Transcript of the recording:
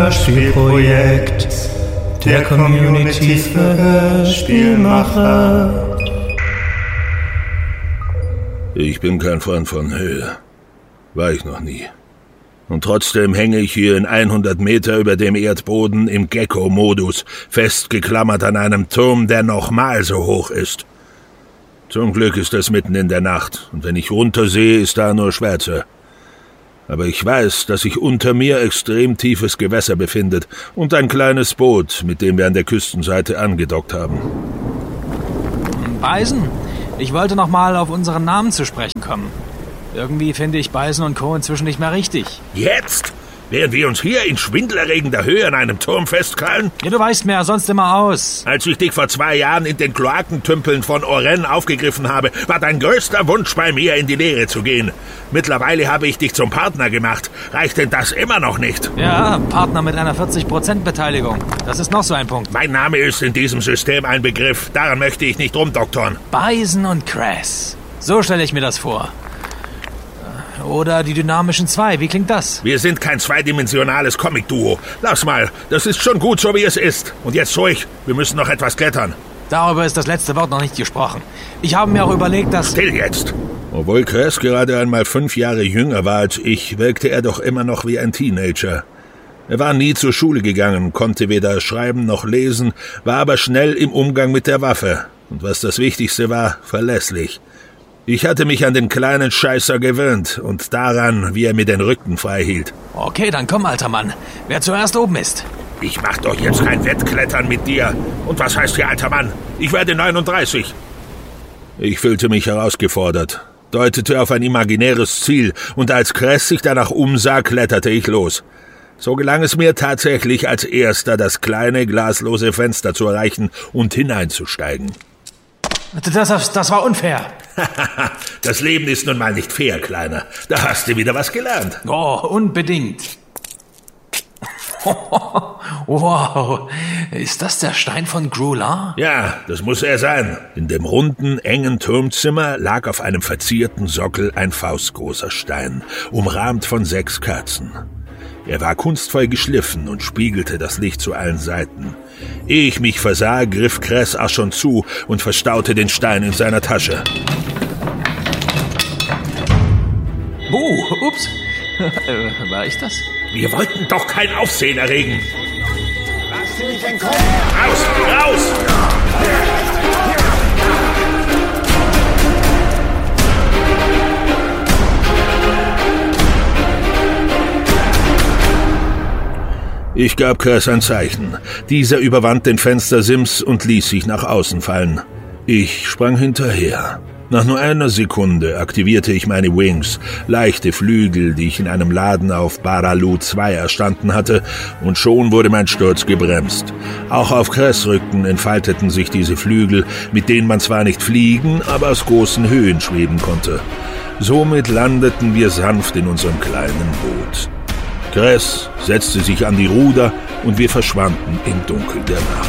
Hörspielprojekt der Community für Hörspielmacher. Ich bin kein Freund von Höhe. War ich noch nie. Und trotzdem hänge ich hier in 100 Meter über dem Erdboden im Gecko-Modus, festgeklammert an einem Turm, der nochmal so hoch ist. Zum Glück ist es mitten in der Nacht, und wenn ich runtersehe, ist da nur Schwärze. Aber ich weiß, dass sich unter mir extrem tiefes Gewässer befindet und ein kleines Boot, mit dem wir an der Küstenseite angedockt haben. Bison, ich wollte noch mal auf unseren Namen zu sprechen kommen. Irgendwie finde ich Bison und Co. inzwischen nicht mehr richtig. Jetzt? Während wir uns hier in schwindelerregender Höhe an einem Turm festkrallen? Ja, du weißt mir ja sonst immer aus. Als ich dich vor 2 Jahren in den Kloakentümpeln von Oren aufgegriffen habe, war dein größter Wunsch bei mir, in die Lehre zu gehen. Mittlerweile habe ich dich zum Partner gemacht. Reicht denn das immer noch nicht? Ja, Partner mit einer 40% Beteiligung. Das ist noch so ein Punkt. Mein Name ist in diesem System ein Begriff. Daran möchte ich nicht rumdoktoren. Bison und Cress. So stelle ich mir das vor. Oder die dynamischen 2, wie klingt das? Wir sind kein zweidimensionales Comic-Duo. Lass mal, das ist schon gut, so wie es ist. Und jetzt ruhig, wir müssen noch etwas klettern. Darüber ist das letzte Wort noch nicht gesprochen. Ich habe mir auch überlegt, dass... Still jetzt! Obwohl Cress gerade einmal 5 Jahre jünger war als ich, wirkte er doch immer noch wie ein Teenager. Er war nie zur Schule gegangen, konnte weder schreiben noch lesen, war aber schnell im Umgang mit der Waffe. Und was das Wichtigste war, verlässlich. Ich hatte mich an den kleinen Scheißer gewöhnt und daran, wie er mir den Rücken frei hielt. Okay, dann komm, alter Mann. Wer zuerst oben ist. Ich mach doch jetzt kein Wettklettern mit dir. Und was heißt hier, alter Mann? Ich werde 39. Ich fühlte mich herausgefordert, deutete auf ein imaginäres Ziel und als Cress sich danach umsah, kletterte ich los. So gelang es mir tatsächlich als Erster, das kleine, glaslose Fenster zu erreichen und hineinzusteigen. Das war unfair. Das Leben ist nun mal nicht fair, Kleiner. Da hast du wieder was gelernt. Oh, unbedingt. Wow, ist das der Stein von Grular? Ja, das muss er sein. In dem runden, engen Turmzimmer lag auf einem verzierten Sockel ein faustgroßer Stein, umrahmt von 6 Kerzen. Er war kunstvoll geschliffen und spiegelte das Licht zu allen Seiten. Ehe ich mich versah, griff Cress schon zu und verstaute den Stein in seiner Tasche. Ups. War ich das? Wir wollten doch kein Aufsehen erregen. Lass sie nicht entkommen! Raus! Ich gab Cress ein Zeichen. Dieser überwand den Fenstersims und ließ sich nach außen fallen. Ich sprang hinterher. Nach nur einer Sekunde aktivierte ich meine Wings, leichte Flügel, die ich in einem Laden auf Baralu 2 erstanden hatte, und schon wurde mein Sturz gebremst. Auch auf Cress Rücken entfalteten sich diese Flügel, mit denen man zwar nicht fliegen, aber aus großen Höhen schweben konnte. Somit landeten wir sanft in unserem kleinen Boot. Cress setzte sich an die Ruder und wir verschwanden im Dunkel der Nacht.